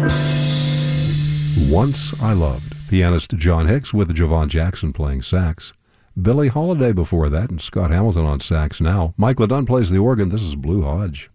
Once I Loved. Pianist John Hicks with Javon Jackson playing sax. Billie Holiday before that, and Scott Hamilton on sax now. Mike LeDunn plays the organ. This is Blue Hodge.